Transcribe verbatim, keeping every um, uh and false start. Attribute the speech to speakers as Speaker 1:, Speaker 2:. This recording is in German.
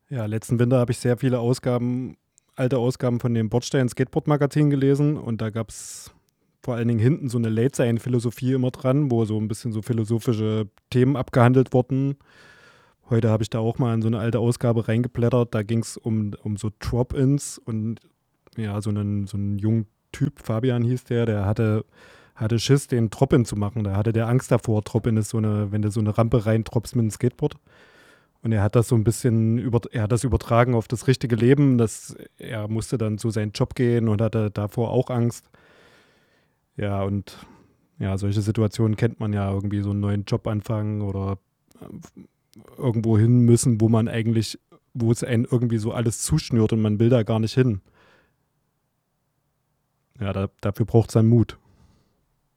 Speaker 1: Ja, letzten Winter habe ich sehr viele Ausgaben, alte Ausgaben von dem Bordstein Skateboard Magazin gelesen und da gab es vor allen Dingen hinten so eine Late-Sein-Philosophie immer dran, wo so ein bisschen so philosophische Themen abgehandelt wurden. Heute habe ich da auch mal in so eine alte Ausgabe reingeblättert. Da ging es um, um so Drop-ins und ja, so einen, so einen jungen Typ, Fabian hieß der, der hatte, hatte Schiss, den Drop-in zu machen. Da hatte der Angst davor. Drop-in ist so eine, wenn du so eine Rampe reintropfst mit einem Skateboard. Und er hat das so ein bisschen über, er hat das übertragen auf das richtige Leben. Das, er musste dann zu seinem Job gehen und hatte davor auch Angst. Ja, und ja, solche Situationen kennt man ja irgendwie, so einen neuen Job anfangen oder äh, irgendwo hin müssen, wo man eigentlich, wo es einen irgendwie so alles zuschnürt und man will da gar nicht hin. Ja, da, dafür braucht es dann Mut.